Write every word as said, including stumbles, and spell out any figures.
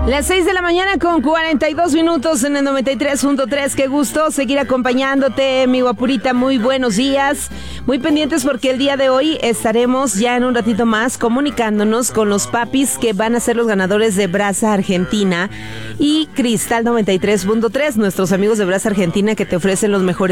Las seis de la mañana con cuarenta y dos minutos en el noventa y tres punto tres. Qué gusto seguir acompañándote, mi guapurita. Muy buenos días. Muy pendientes porque el día de hoy estaremos ya en un ratito más comunicándonos con los papis que van a ser los ganadores de Brasa Argentina y Cristal noventa y tres punto tres, nuestros amigos de Brasa Argentina que te ofrecen los mejores